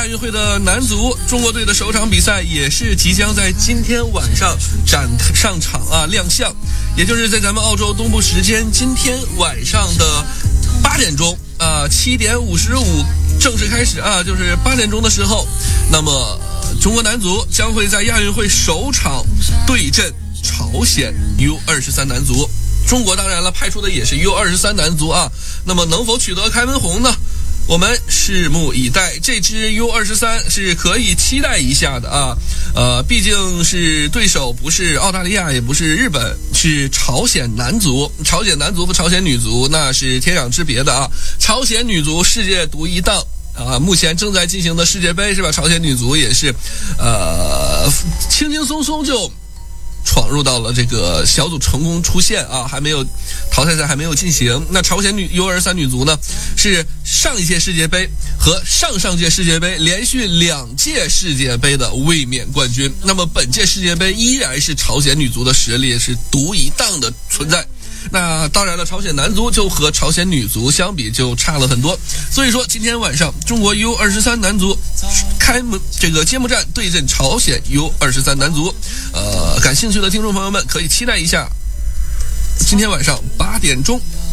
运会的男足中国队的首场比赛也是即将在今天晚上上场亮相，也就是在咱们澳洲东部时间今天晚上的8点钟7点55正式开始就是8点钟的时候，那么中国男足将会在亚运会首场对阵朝鲜 U23 男足。中国当然了派出的也是 U23 男足那么能否取得开门红呢？我们拭目以待，这支 U23 是可以期待一下的毕竟是对手不是澳大利亚，也不是日本，是朝鲜男足。朝鲜男足和朝鲜女足那是天壤之别的朝鲜女足世界独一档目前正在进行的世界杯是吧？朝鲜女足也是轻轻松松就闯入到了这个小组成功出线还没有淘汰赛还没有进行。那朝鲜U23 女足呢，是上一届世界杯和上上届世界杯连续2届世界杯的卫冕冠军。那么本届世界杯依然是朝鲜女足的实力是独一档的存在。那当然了，朝鲜男足就和朝鲜女足相比就差了很多。所以说今天晚上中国 U23 男足这个揭幕战对阵朝鲜 U23 男足，感兴趣的听众朋友们可以期待一下今天晚上8点钟